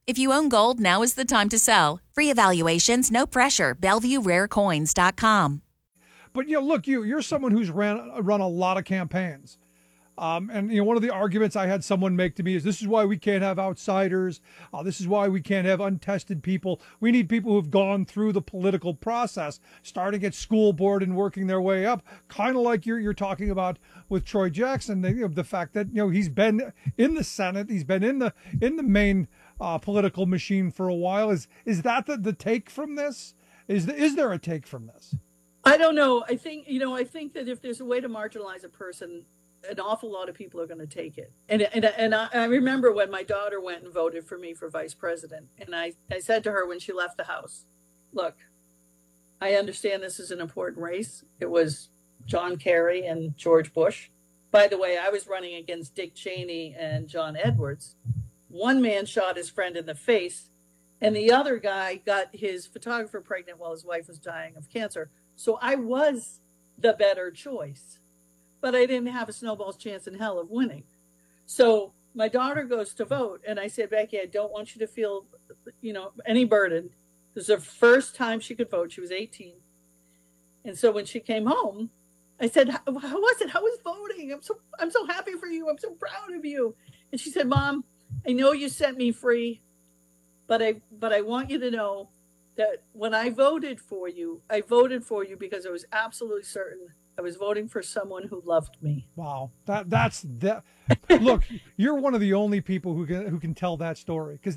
If you own gold, now is the time to sell. Free evaluations, no pressure. BellevueRareCoins.com. But look, you're someone who's run a lot of campaigns. And one of the arguments I had someone make to me is this is why we can't have outsiders. This is why we can't have untested people. We need people who've gone through the political process, starting at school board and working their way up, kind of like you're talking about with Troy Jackson. The fact that he's been in the Senate, he's been in the main political machine for a while. Is that the take from this? Is there a take from this? I don't know. I think that if there's a way to marginalize a person, an awful lot of people are going to take it. And I remember when my daughter went and voted for me for vice president. And I said to her when she left the house, look, I understand this is an important race. It was John Kerry and George Bush. By the way, I was running against Dick Cheney and John Edwards. One man shot his friend in the face, and the other guy got his photographer pregnant while his wife was dying of cancer. So I was the better choice, but I didn't have a snowball's chance in hell of winning. So my daughter goes to vote, and I said, Becky, I don't want you to feel, any burden. This is the first time she could vote. She was 18. And so when she came home, I said, how was it? How was voting? I'm so happy for you. I'm so proud of you. And she said, Mom, I know you set me free, but I want you to know that when I voted for you because I was absolutely certain I was voting for someone who loved me. Wow, that's that. Look, you're one of the only people who can tell that story, because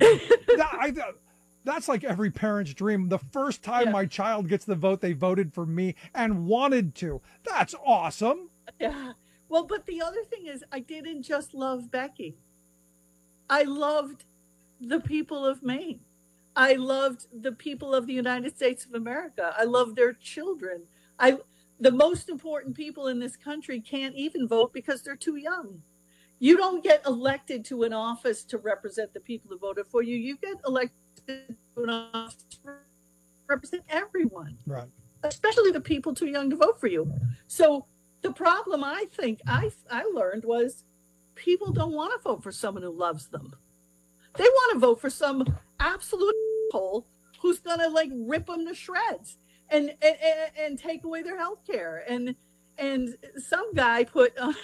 that's like every parent's dream. The first time my child gets the vote, they voted for me and wanted to. That's awesome. Yeah. Well, but the other thing is, I didn't just love Becky. I loved the people of Maine. I loved the people of the United States of America. I loved their children. The most important people in this country can't even vote because they're too young. You don't get elected to an office to represent the people who voted for you. You get elected to an office to represent everyone, right? Especially the people too young to vote for you. So the problem I think I learned was people don't want to vote for someone who loves them. They want to vote for some absolute asshole who's going to rip them to shreds and take away their health care. And some guy put on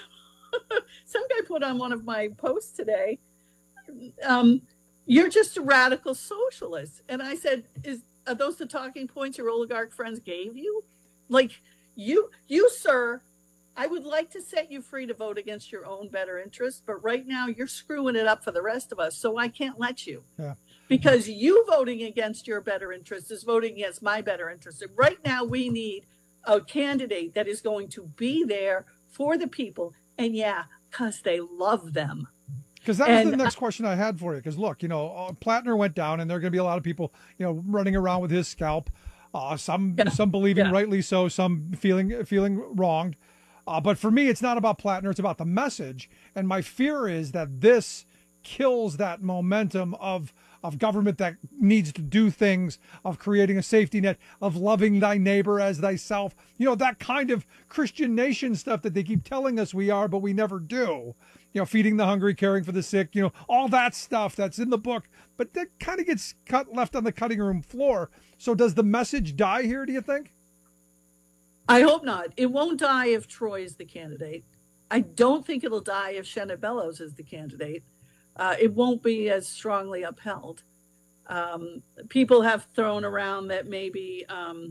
one of my posts today, you're just a radical socialist. And I said, are those the talking points your oligarch friends gave you? You, sir, I would like to set you free to vote against your own better interests, but right now you're screwing it up for the rest of us, so I can't let you. Yeah. Because you voting against your better interests is voting against my better interests. And right now we need a candidate that is going to be there for the people, and because they love them. Because that was the next question I had for you. Because look, Plattner went down, and there are going to be a lot of people, running around with his scalp. Some believing rightly so, some feeling wronged. But for me, it's not about Plattner; it's about the message. And my fear is that this kills that momentum of government that needs to do things, of creating a safety net, of loving thy neighbor as thyself. That kind of Christian nation stuff that they keep telling us we are, but we never do. Feeding the hungry, caring for the sick, all that stuff that's in the book, but that kind of gets left on the cutting room floor. So does the message die here, do you think? I hope not. It won't die if Troy is the candidate. I don't think it'll die if Shenna Bellows is the candidate. It won't be as strongly upheld. People have thrown around that maybe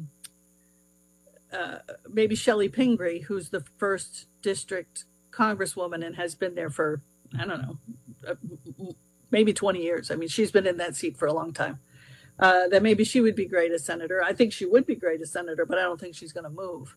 Shelley Pingree, who's the first district congresswoman and has been there for, I don't know, maybe 20 years. I mean, she's been in that seat for a long time. That maybe she would be great as senator. I think she would be great as senator, but I don't think she's going to move.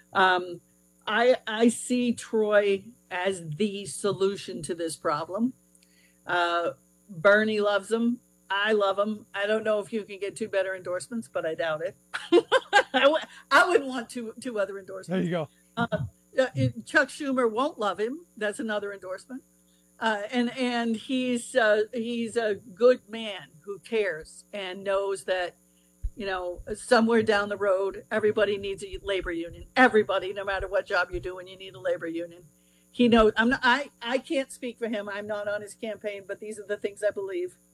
I see Troy as the solution to this problem. Bernie loves him. I love him. I don't know if you can get two better endorsements, but I doubt it. I would want two other endorsements. There you go. Chuck Schumer won't love him. That's another endorsement. And he's a good man who cares and knows that, somewhere down the road, everybody needs a labor union. Everybody, no matter what job you're doing, you need a labor union. He knows. I can't speak for him. I'm not on his campaign, but these are the things I believe.